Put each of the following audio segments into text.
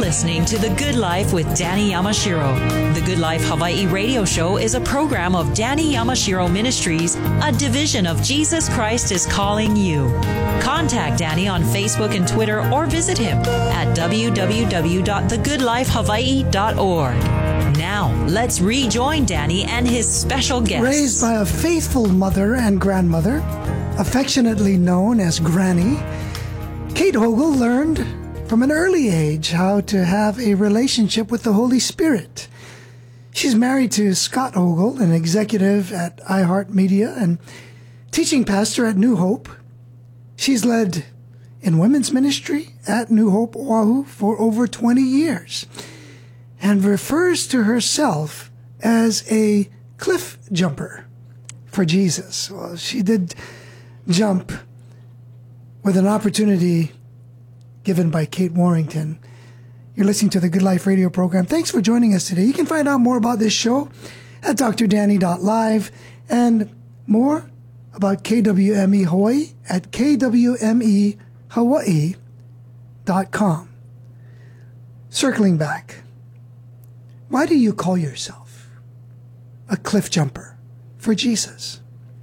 listening to The Good Life with Danny Yamashiro. The Good Life Hawaii radio show is a program of Danny Yamashiro Ministries, a division of Jesus Christ is Calling You. Contact Danny on Facebook and Twitter or visit him at www.thegoodlifehawaii.org. Now, let's rejoin Danny and his special guest. Raised by a faithful mother and grandmother, affectionately known as Granny, Kate Hogle learned from an early age how to have a relationship with the Holy Spirit. She's married to Scott Hogle, an executive at iHeartMedia and teaching pastor at New Hope. She's led in women's ministry at New Hope Oahu for over 20 years and refers to herself as a cliff jumper for Jesus. Well, she did jump with an opportunity given by Kate Warrington. You're listening to the Good Life radio program. Thanks for joining us today. You can find out more about this show at drdanny.live and more about KWME Hawaii at kwmehawaii.com. Circling back, why do you call yourself a cliff jumper for Jesus?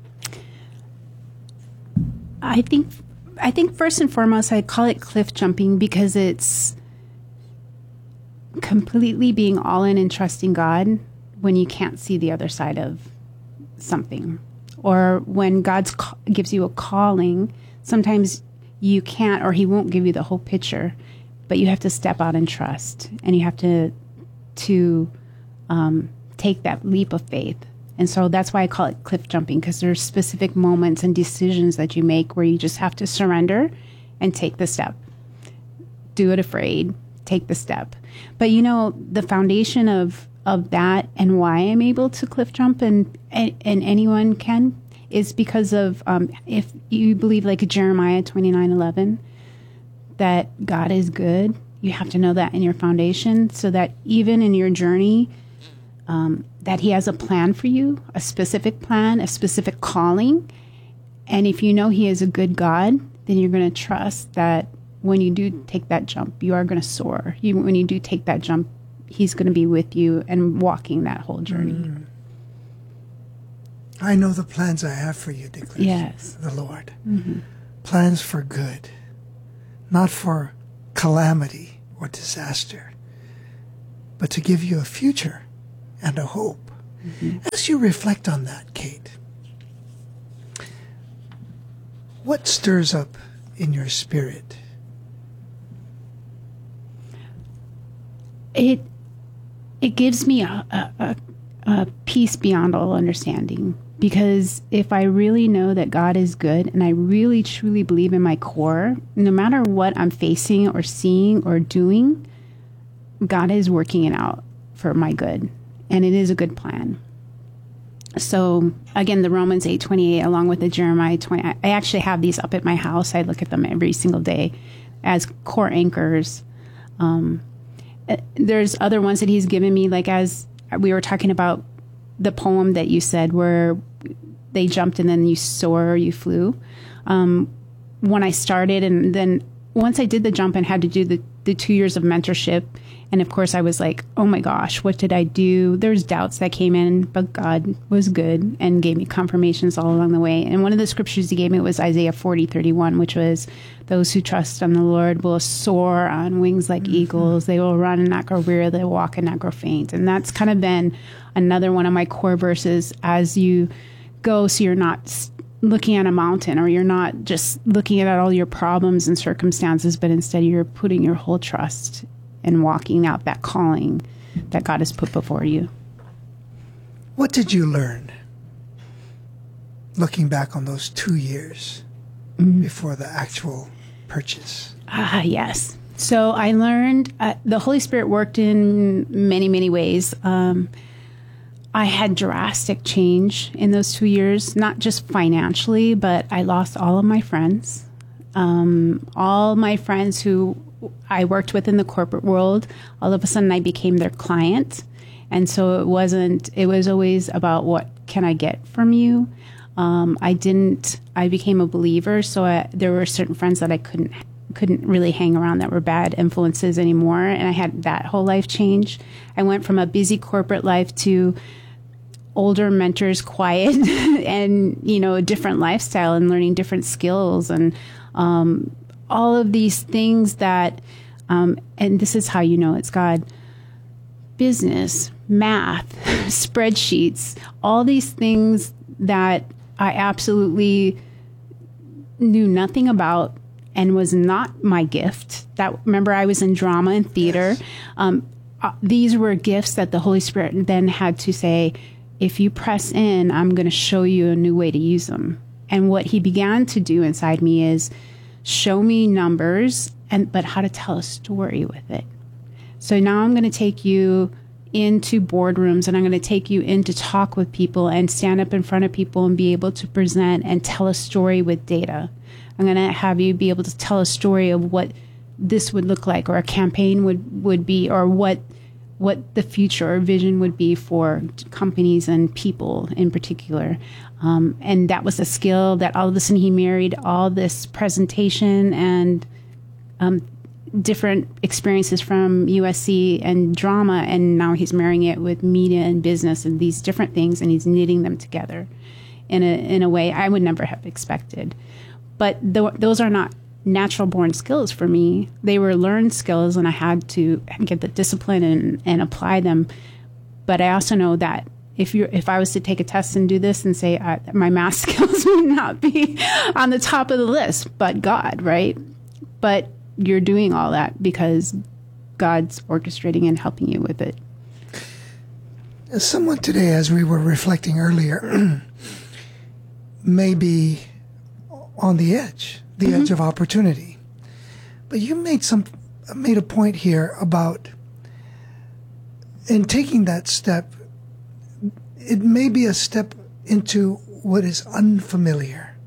I think first and foremost, I call it cliff jumping because it's completely being all in and trusting God when you can't see the other side of something. Or when God gives you a calling, sometimes you can't or he won't give you the whole picture, but you have to step out and trust. And you have to take that leap of faith. And so that's why I call it cliff jumping, because there's specific moments and decisions that you make where you just have to surrender and take the step. Do it afraid, take the step. But you know, the foundation of that and why I'm able to cliff jump and anyone can is because of, if you believe like Jeremiah 29:11, that God is good, you have to know that in your foundation so that even in your journey, that he has a plan for you, a specific plan, a specific calling. And if you know he is a good God, then you're going to trust that when you do take that jump, you are going to soar. When you do take that jump, he's going to be with you and walking that whole journey. I know the plans I have for you, declares the Lord. Mm-hmm. Plans for good, not for calamity or disaster, but to give you a future and a hope. Mm-hmm. As you reflect on that, Kate, what stirs up in your spirit? It gives me a peace beyond all understanding, because if I really know that God is good and I really truly believe in my core, no matter what I'm facing or seeing or doing, God is working it out for my good. And it is a good plan. So again, the Romans 8:28, along with the Jeremiah 20, I actually have these up at my house. I look at them every single day as core anchors. There's other ones that he's given me, like as we were talking about the poem that you said where they jumped and then you soar or you flew. When I started, and then once I did the jump and had to do the 2 years of mentorship, and of course I was like, oh my gosh, what did I do? There's doubts that came in, but God was good and gave me confirmations all along the way. And one of the scriptures he gave me was Isaiah 40:31, which was, those who trust on the Lord will soar on wings like eagles. They will run and not grow weary. They will walk and not grow faint. And that's kind of been another one of my core verses as you go, so you're not looking at a mountain, or you're not just looking at all your problems and circumstances, but instead you're putting your whole trust and walking out that calling that God has put before you. What did you learn looking back on those 2 years before the actual purchase? Yes. So I learned the Holy Spirit worked in many, many ways. I had drastic change in those 2 years, not just financially, but I lost all of my friends. All my friends who I worked with in the corporate world, all of a sudden I became their client. And so it was always about, what can I get from you? I became a believer. So there were certain friends that I couldn't couldn't really hang around that were bad influences anymore. And I had that whole life change. I went from a busy corporate life to older mentors, quiet, and, a different lifestyle and learning different skills and all of these things that, and this is how you know it's God, business, math, spreadsheets, all these things that I absolutely knew nothing about and was not my gift. Remember, I was in drama and theater. Yes. These were gifts that the Holy Spirit then had to say, if you press in, I'm going to show you a new way to use them. And what he began to do inside me is show me numbers, but how to tell a story with it. So now I'm going to take you into boardrooms, and I'm going to take you in to talk with people and stand up in front of people and be able to present and tell a story with data. I'm going to have you be able to tell a story of what this would look like, or a campaign would be, or what the future or vision would be for companies and people in particular. And that was a skill that all of a sudden he married all this presentation and different experiences from USC and drama, and now he's marrying it with media and business and these different things, and he's knitting them together in a way I would never have expected. But those are not natural born skills for me. They were learned skills, and I had to get the discipline and apply them. But I also know that if I was to take a test and do this and say my math skills would not be on the top of the list, but God, right? But you're doing all that because God's orchestrating and helping you with it. Someone today, as we were reflecting earlier, may be on the edge of opportunity. But you made a point here about, in taking that step, it may be a step into what is unfamiliar.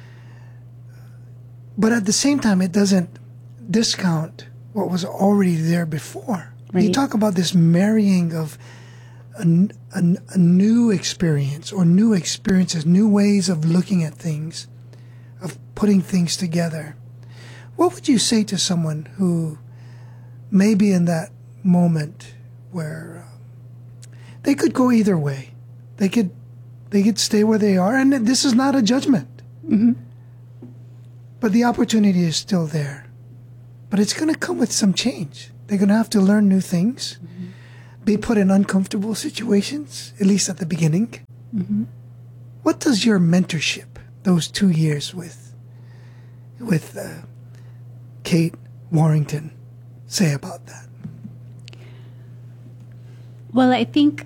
But at the same time, it doesn't discount what was already there before. Right. You talk about this marrying of a new experience, or new experiences, new ways of looking at things, of putting things together. What would you say to someone who may be in that moment where they could go either way? They could stay where they are, and this is not a judgment. Mm-hmm. But the opportunity is still there. But it's going to come with some change. They're going to have to learn new things, mm-hmm. be put in uncomfortable situations, at least at the beginning. Mm-hmm. What does your mentorship, those 2 years with Kate Warrington, say about that? Well, I think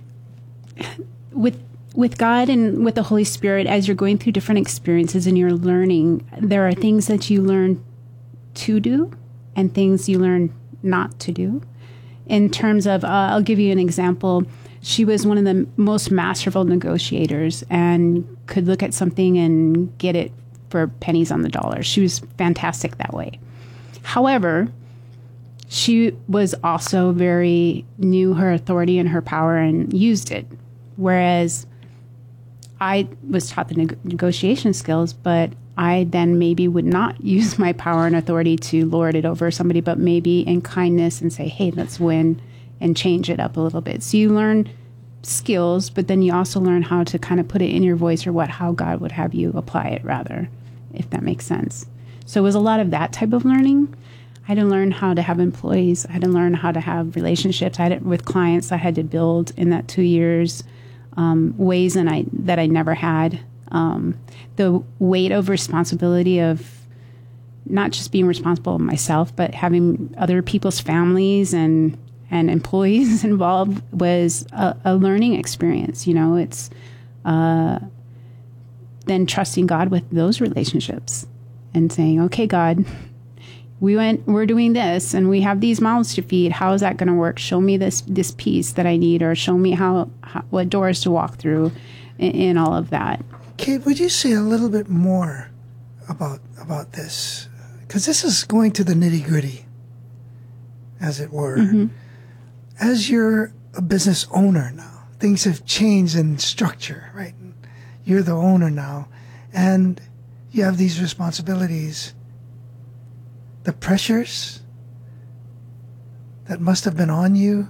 with God and with the Holy Spirit, as you're going through different experiences and you're learning, there are things that you learn to do and things you learn not to do. In terms of, I'll give you an example. She was one of the most masterful negotiators and could look at something and get it for pennies on the dollar. She was fantastic that way. However, she was also knew her authority and her power and used it. Whereas I was taught the negotiation skills, but I then maybe would not use my power and authority to lord it over somebody, but maybe in kindness and say, hey, let's win, and change it up a little bit. So you learn skills, but then you also learn how to kind of put it in your voice, or how God would have you apply it, rather, if that makes sense. So it was a lot of that type of learning. I had to learn how to have employees. I had to learn how to have relationships with clients. I had to build in that 2 years ways that I never had. The weight of responsibility of not just being responsible myself, but having other people's families and employees involved was a learning experience. It's then trusting God with those relationships and saying, okay, God, we're doing this and we have these mouths to feed. How is that going to work? Show me this piece that I need, or show me how what doors to walk through in all of that. Kate, would you say a little bit more about this? Because this is going to the nitty-gritty, as it were. Mm-hmm. As you're a business owner now, things have changed in structure, right? You're the owner now, and you have these responsibilities. the pressures that must have been on you,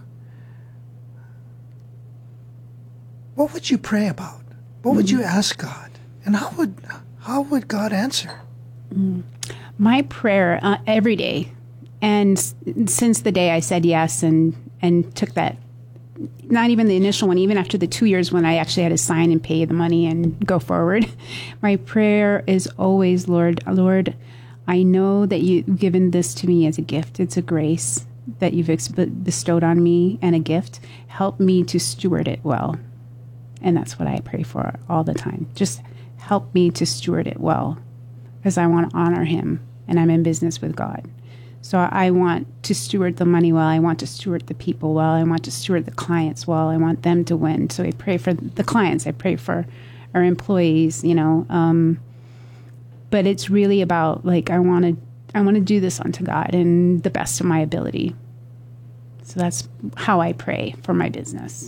what would you pray about? What would you ask God? And how would God answer? My prayer every day, and since the day I said yes and took that, not even the initial one, even after the 2 years when I actually had to sign and pay the money and go forward, my prayer is always, Lord, I know that you've given this to me as a gift. It's a grace that you've bestowed on me and a gift. Help me to steward it well. And that's what I pray for all the time. Just help me to steward it well, because I want to honor him, and I'm in business with God. So I want to steward the money well. I want to steward the people well. I want to steward the clients well. I want them to win. So I pray for the clients. I pray for our employees, but it's really about, like, I want to do this unto God in the best of my ability. So that's how I pray for my business.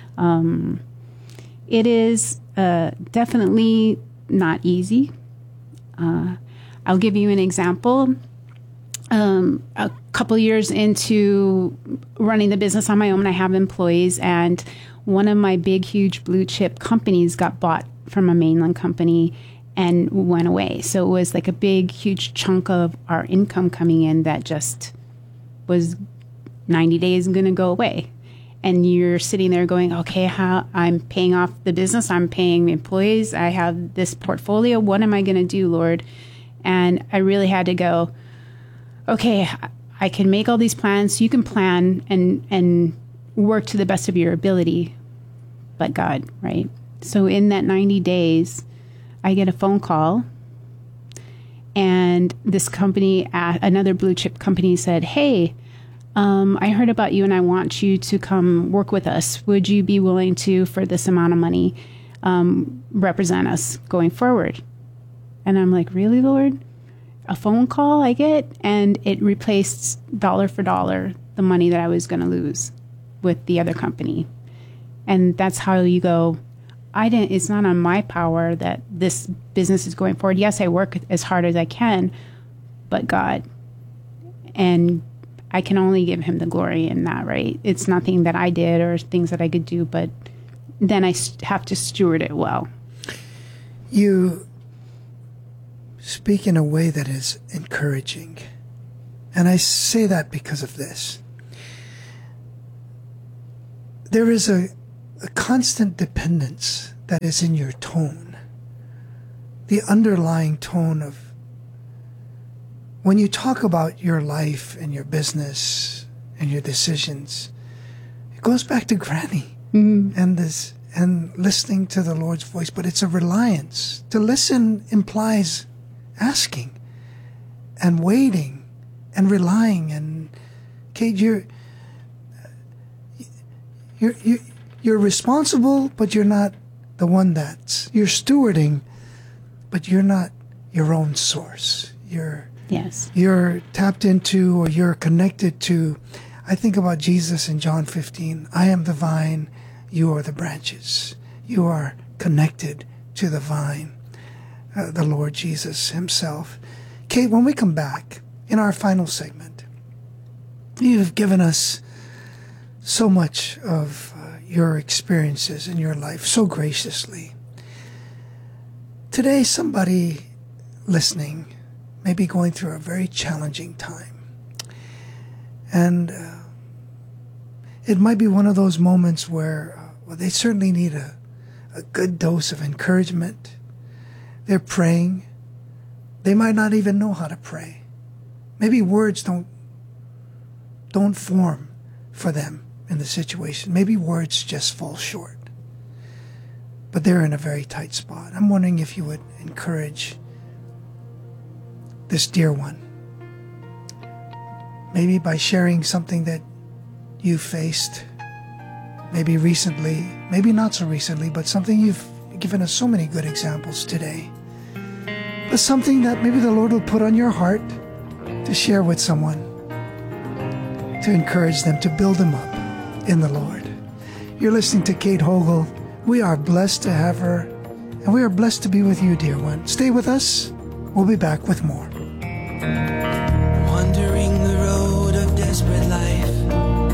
It is definitely not easy. I'll give you an example. A couple years into running the business on my own, I have employees, and one of my big, huge blue chip companies got bought from a mainland company and went away. So it was like a big, huge chunk of our income coming in that just was 90 days going to go away. And you're sitting there going, okay, how I'm paying off the business, I'm paying employees, I have this portfolio. What am I going to do, Lord? And I really had to go, okay, I can make all these plans. You can plan and work to the best of your ability, but God, right? So in that 90 days, I get a phone call, and this company, another blue chip company, said, hey, I heard about you and I want you to come work with us. Would you be willing to, for this amount of money, represent us going forward? And I'm like, really, Lord? A phone call I get, and it replaced dollar for dollar the money that I was going to lose with the other company. And that's how you go, it's not on my power that this business is going forward. Yes, I work as hard as I can, but God, and I can only give him the glory in that, right? It's nothing that I did or things that I could do, but then I have to steward it well. You speak in a way that is encouraging. And I say that because of this. There is a constant dependence that is in your tone. The underlying tone of when you talk about your life and your business and your decisions, it goes back to Granny and listening to the Lord's voice, but it's a reliance. To listen implies asking and waiting and relying. And Kate, you're responsible, but you're not the one you're stewarding, but you're not your own source. You're tapped into, or you're connected to. I think about Jesus in John 15. I am the vine, you are the branches. You are connected to the vine, the Lord Jesus himself. Kate, when we come back in our final segment, you've given us so much of your experiences in your life so graciously. Today, somebody listening may be going through a very challenging time. And it might be one of those moments where they certainly need a good dose of encouragement. They're praying. They might not even know how to pray. Maybe words don't form for them in the situation. Maybe words just fall short. But they're in a very tight spot. I'm wondering if you would encourage this dear one, maybe by sharing something that you faced, maybe recently, maybe not so recently, but something you've given us so many good examples today, but something that maybe the Lord will put on your heart to share with someone, to encourage them, to build them up in the Lord. You're listening to Kate Hogle. We are blessed to have her, and we are blessed to be with you, dear one. Stay with us. We'll be back with more.